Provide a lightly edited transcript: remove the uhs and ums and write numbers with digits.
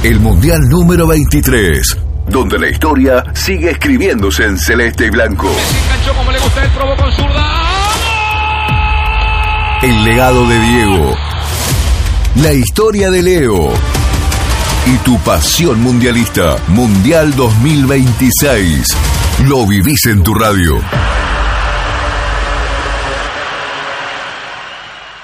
El Mundial número 23, donde la historia sigue escribiéndose en celeste y blanco. Messi enganchó como le gusta, él probó con zurda. El legado de Diego, la historia de Leo y tu pasión mundialista. Mundial 2026. Lo vivís en tu radio.